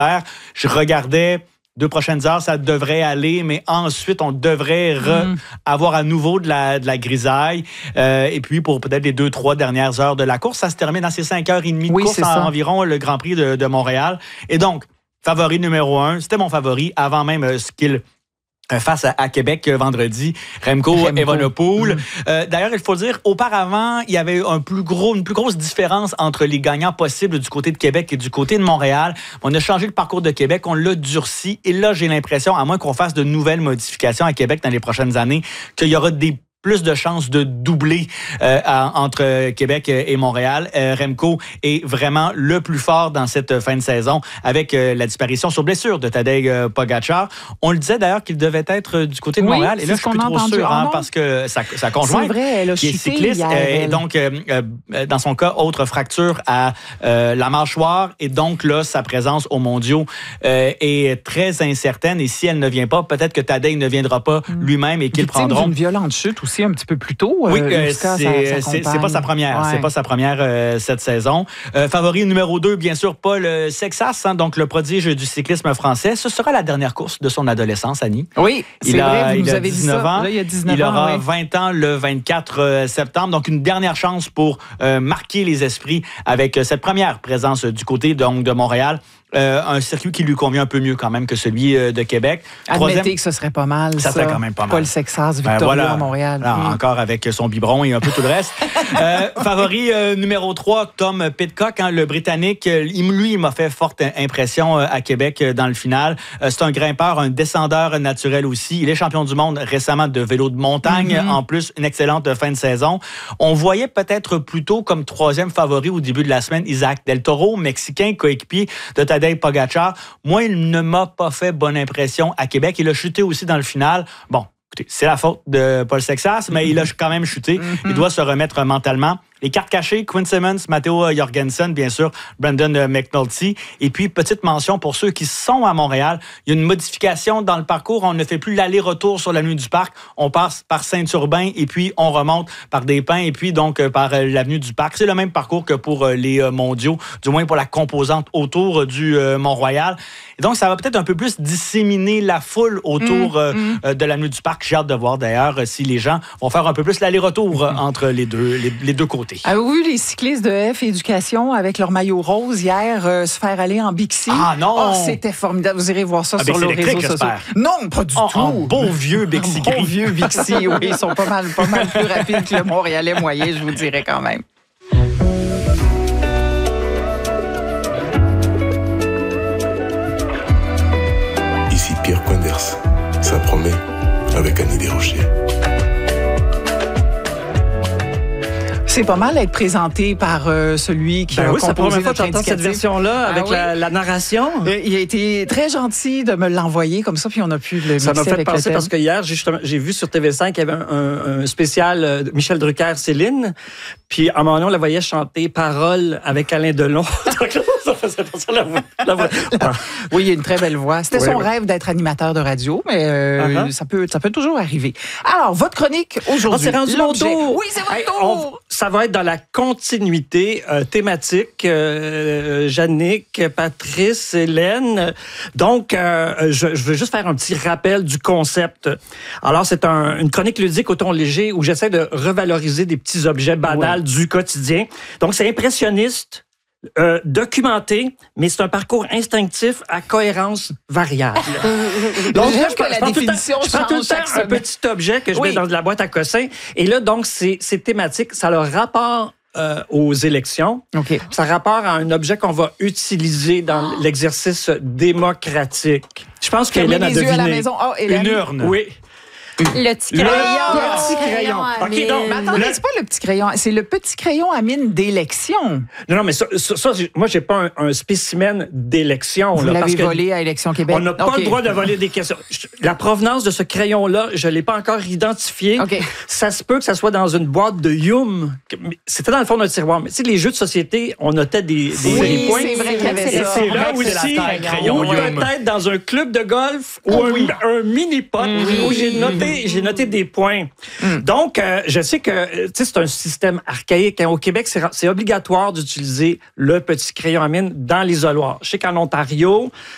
Je regardais 2 prochaines heures, ça devrait aller, mais ensuite, on devrait avoir à nouveau de la grisaille. Et puis, pour peut-être les 2-3 dernières heures de la course, ça se termine à ces 5h30 de course environ, le Grand Prix de Montréal. Et donc, favori numéro 1, c'était mon favori avant même ce qu'il face à Québec vendredi, Remco Evenepoel. D'ailleurs, il faut le dire, auparavant, il y avait une plus grosse différence entre les gagnants possibles du côté de Québec et du côté de Montréal. On a changé le parcours de Québec, on l'a durci. Et là, j'ai l'impression, à moins qu'on fasse de nouvelles modifications à Québec dans les prochaines années, qu'il y aura plus de chances de doubler entre Québec et Montréal. Remco est vraiment le plus fort dans cette fin de saison avec la disparition sur blessure de Tadej Pogačar. On le disait d'ailleurs qu'il devait être du côté de Montréal. Et là, je suis plus trop sûr parce que sa conjointe, qui est cycliste, et donc, dans son cas, autre fracture à la mâchoire. Et donc, là, sa présence aux mondiaux est très incertaine. Et si elle ne vient pas, peut-être que Tadej ne viendra pas lui-même et qu'ils prendront une violente chute aussi un petit peu plus tôt. Oui, c'est pas sa première. Ouais. C'est pas sa première cette saison. Favori numéro 2, bien sûr, Paul Sexas, donc le prodige du cyclisme français. Ce sera la dernière course de son adolescence, Annie. Oui, c'est vrai, vous nous avez 19 dit ça. ans. Là, il y a 19 il ans, aura 20 ans le 24 septembre. Donc, une dernière chance pour marquer les esprits avec cette première présence du côté donc, de Montréal. Un circuit qui lui convient un peu mieux quand même que celui de Québec. Admettez que ce serait pas mal, ça. serait quand même pas mal. Paul Sexas, victorieux à Montréal. Là, encore avec son biberon et un peu tout le reste. Favori numéro 3, Tom Pidcock, le Britannique. Lui, il m'a fait forte impression à Québec dans le final. C'est un grimpeur, un descendeur naturel aussi. Il est champion du monde récemment de vélo de montagne. En plus, une excellente fin de saison. On voyait peut-être plutôt comme 3e favori au début de la semaine Isaac Del Toro, mexicain, coéquipier de Tadej Pogačar. Moi, il ne m'a pas fait bonne impression à Québec. Il a chuté aussi dans le final. Bon, écoutez, c'est la faute de Paul Sexas, mais il a quand même chuté. Il doit se remettre mentalement. Les cartes cachées, Quinn Simmons, Matteo Jorgensen, bien sûr, Brandon McNulty. Et puis, petite mention pour ceux qui sont à Montréal, il y a une modification dans le parcours. On ne fait plus l'aller-retour sur l'avenue du Parc. On passe par Saint-Urbain et puis on remonte par des Pins et puis donc par l'avenue du Parc. C'est le même parcours que pour les mondiaux, du moins pour la composante autour du Mont-Royal. Et donc, ça va peut-être un peu plus disséminer la foule autour de l'avenue du Parc. J'ai hâte de voir d'ailleurs si les gens vont faire un peu plus l'aller-retour entre les deux côtés. Avez-vous vu les cyclistes de F Éducation avec leur maillot rose hier se faire aller en Bixi? Ah non! Oh, c'était formidable. Vous irez voir ça sur le réseau social. Non, pas du tout. Un bon vieux Bixi gris. Bon vieux Bixi, oui. Ils sont pas mal plus rapides que le Montréalais moyen, je vous dirais quand même. Ici Pierre Quenders. Ça promet avec Annie Desrochers. C'est pas mal être présenté par celui qui a composé c'est la première fois notre que j'entends cette version-là avec la narration. Il a été très gentil de me l'envoyer comme ça, puis on a pu le mixer avec le thème. Ça m'a fait penser parce que hier, j'ai vu sur TV5 qu'il y avait un spécial Michel Drucker-Céline, puis à un moment donné, on la voyait chanter Paroles avec Alain Delon. Ça faisait penser à la voix. Oui, il a une très belle voix. C'était son rêve d'être animateur de radio, mais ça peut toujours arriver. Alors, votre chronique aujourd'hui. C'est rendu mon tour. Oui, c'est votre tour. Ça va être dans la continuité thématique. Jannick, Patrice, Hélène. Donc, je veux juste faire un petit rappel du concept. Alors, c'est une chronique ludique au ton léger où j'essaie de revaloriser des petits objets banals du quotidien. Donc, c'est impressionniste. Documenté, mais c'est un parcours instinctif à cohérence variable. Donc, je prends tout le temps un petit objet que je mets dans de la boîte à cossins. Et là, donc, c'est thématique. Ça a le rapport aux élections. Okay. Ça a rapport à un objet qu'on va utiliser dans l'exercice démocratique. Je pense qu'Hélène a deviné. À la maison. Oh, Hélène. Une urne. Oui. Le petit crayon. Le petit crayon. OK, donc, mais attendez, c'est pas le petit crayon. C'est le petit crayon à mine d'élection. Non, mais ça moi, j'ai pas un spécimen d'élection. Vous l'avez volé à Élection Québec? On n'a pas le droit de voler des questions. La provenance de ce crayon-là, je ne l'ai pas encore identifié. Okay. Ça se peut que ça soit dans une boîte de Yum. C'était dans le fond d'un tiroir. Mais tu sais, les jeux de société, on notait des points. C'est vrai qu'il y avait ça. C'est là aussi, ou peut-être dans un club de golf ou un mini-pot où j'ai noté des points. Donc, je sais que c'est un système archaïque. Au Québec, c'est obligatoire d'utiliser le petit crayon à mine dans l'isoloir. Je sais qu'en Ontario,